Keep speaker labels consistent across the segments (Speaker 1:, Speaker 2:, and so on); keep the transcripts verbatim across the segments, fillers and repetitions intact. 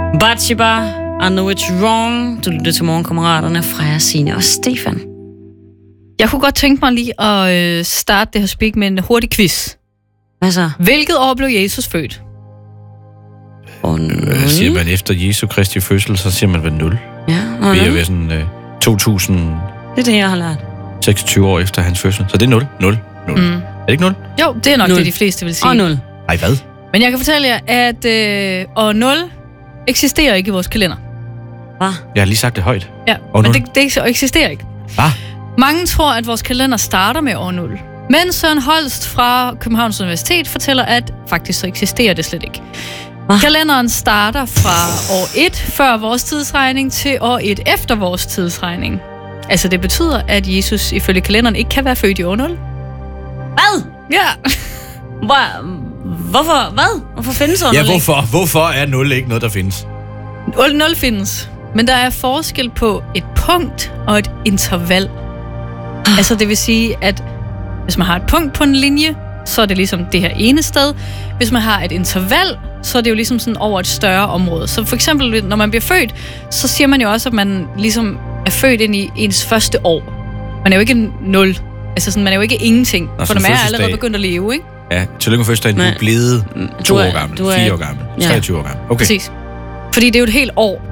Speaker 1: Bathsheba, I know it's wrong. Du lytter til Morgenkammeraterne, Freja, Signe og Stefan.
Speaker 2: Jeg kunne godt tænke mig lige at øh, starte det her speak med en hurtig quiz.
Speaker 1: Hvad så?
Speaker 2: Hvilket år blev Jesus født?
Speaker 1: Oh,
Speaker 3: øh, siger man efter Jesu Kristi fødsel, så siger man vel nul.
Speaker 1: Ja, og
Speaker 3: Vi er ved sådan øh, to tusind
Speaker 1: det er det, jeg har lært.
Speaker 3: seksogtyve år efter hans fødsel. Så det er nul. nul. nul. Mm. Er det ikke nul?
Speaker 2: Jo, det er nok
Speaker 1: nul.
Speaker 2: det, de fleste vil sige.
Speaker 1: Og nul.
Speaker 3: Nej, hvad?
Speaker 2: Men jeg kan fortælle jer, at øh, år nul eksisterer ikke i vores kalender.
Speaker 1: Hvad?
Speaker 3: Jeg har lige sagt det højt.
Speaker 2: Ja,
Speaker 3: år
Speaker 2: men
Speaker 3: nul.
Speaker 2: det, det eksisterer ikke.
Speaker 3: Hvad?
Speaker 2: Mange tror, at vores kalender starter med år nul. Men Søren Holst fra Københavns Universitet fortæller, at faktisk så eksisterer det slet ikke. Hva? Kalenderen starter fra år et før vores tidsregning til år et efter vores tidsregning. Altså det betyder, at Jesus ifølge kalenderen ikke kan være født i år nul.
Speaker 1: Hvad?
Speaker 2: Ja.
Speaker 1: Hvor, hvorfor? Hvad? Hvorfor findes år
Speaker 3: Ja,
Speaker 1: nul ikke?
Speaker 3: hvorfor? Hvorfor er nul ikke noget, der findes?
Speaker 2: nul findes, men der er forskel på et punkt og et interval. Altså det vil sige, at hvis man har et punkt på en linje, så er det ligesom det her ene sted. Hvis man har et interval, så er det jo ligesom sådan over et større område. Så for eksempel, når man bliver født, så siger man jo også, at man ligesom er født ind i ens første år. Man er jo ikke nul. Altså sådan, man er jo ikke ingenting.
Speaker 3: Nå,
Speaker 2: for
Speaker 3: så
Speaker 2: man er
Speaker 3: fødselsdag.
Speaker 2: allerede begyndt at leve, ikke?
Speaker 3: Ja, tillykke med fødselsdagen. Du er blevet to
Speaker 1: er-
Speaker 3: år gammel,
Speaker 1: du er-
Speaker 3: fire år gammel,
Speaker 1: ja.
Speaker 3: treogtyve år gammel. Okay,
Speaker 2: Præcis. Fordi det er jo et helt år.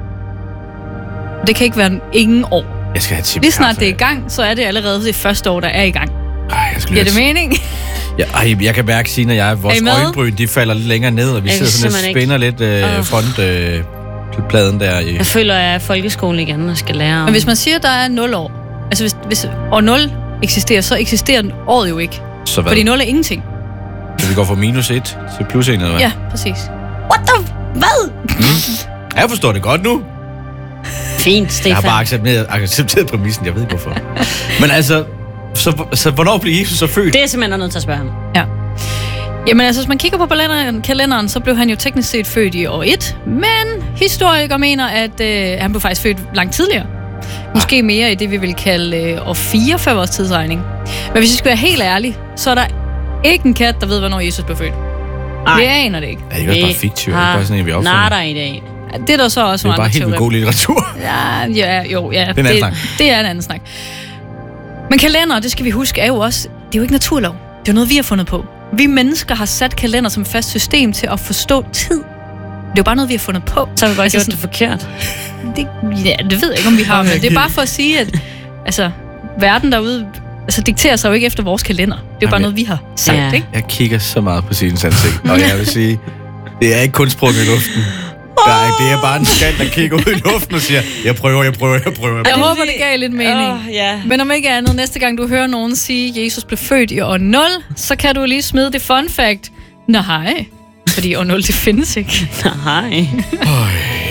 Speaker 2: Det kan ikke være ingen år.
Speaker 3: jeg skal have et sip
Speaker 2: Lige snart
Speaker 3: kaffe.
Speaker 2: det er i gang, så er det allerede det første år, der er i gang.
Speaker 3: Ej, jeg skal
Speaker 2: Giver
Speaker 3: lige
Speaker 2: det
Speaker 3: have-
Speaker 2: mening?
Speaker 3: Ja, ej, jeg kan mærke, Signe og jeg,
Speaker 2: Er
Speaker 3: vores
Speaker 2: I med?
Speaker 3: øjenbryn, de falder lidt længere ned, og vi
Speaker 1: Jeg
Speaker 3: sidder
Speaker 1: kan
Speaker 3: sådan lidt
Speaker 1: simpelthen
Speaker 3: spænder lidt øh,
Speaker 1: Åh.
Speaker 3: front øh, pladen der. I.
Speaker 1: Jeg føler, at jeg er i folkeskolen igen og skal lære om...
Speaker 2: Men hvis man siger, at der er nul år, altså hvis, hvis år nul eksisterer, så eksisterer året jo ikke.
Speaker 3: Så hvad?
Speaker 2: Fordi nul er ingenting.
Speaker 3: Så vi går fra minus et til plus en, eller hvad?
Speaker 2: Ja, præcis.
Speaker 1: What the... Hvad?
Speaker 3: Jeg forstår det godt nu.
Speaker 1: Fint, Stefan.
Speaker 3: Jeg har bare accepteret, accepteret præmissen, jeg ved ikke hvorfor. Men altså, så, så hvornår blev Jesus så født?
Speaker 1: Det er simpelthen nødt til at spørge ham.
Speaker 2: Ja. Jamen altså, hvis man kigger på kalenderen, kalenderen, så blev han jo teknisk set født i år et. Men historikere mener, at øh, han blev faktisk født langt tidligere. Måske mere i det, vi vil kalde øh, år fire før vores tidsregning. Men hvis vi skal være helt ærlige, så er der ikke en kat, der ved, hvornår Jesus blev født.
Speaker 1: Ej.
Speaker 2: Vi aner det ikke.
Speaker 3: Er det ikke også bare fiktivt? Er det bare sådan en, vi opfinder?
Speaker 1: Nada i dag.
Speaker 2: Det er der så også
Speaker 3: Det er bare
Speaker 2: andre
Speaker 3: helt vildt
Speaker 2: teorier.
Speaker 3: god litteratur.
Speaker 2: Ja, ja, jo, ja.
Speaker 3: Det er en anden snak.
Speaker 2: Det er en anden snak. Men kalender, det skal vi huske, er jo også, det er jo ikke naturlov. Det er jo noget, vi har fundet på. Vi mennesker har sat kalender som fast system til at forstå tid. Det er jo bare noget, vi har fundet på.
Speaker 1: Så har vi bare
Speaker 2: Altså
Speaker 1: gjort det forkert.
Speaker 2: Det, ja, det ved jeg ikke, om vi har, men det er bare for at sige, at altså, verden derude altså, dikterer sig jo ikke efter vores kalender. Det er jo bare
Speaker 3: Jamen,
Speaker 2: noget, vi har sagt,
Speaker 1: ja.
Speaker 2: ikke?
Speaker 3: Jeg kigger så meget på Signes ansigt, og jeg vil sige, det er ikke kun sprunget i luften. Nej, det er bare en skald, der kigger ud i luften og siger, jeg prøver, jeg prøver, jeg prøver. Jeg
Speaker 2: Jeg
Speaker 3: prøver.
Speaker 2: håber, det gav lidt mening.
Speaker 1: Åh, ja.
Speaker 2: Men om ikke andet, næste gang du hører nogen sige, at Jesus blev født i år nul, så kan du lige smide det fun fact. Nej, fordi år nul, det findes ikke.
Speaker 1: Nej.
Speaker 3: Øj.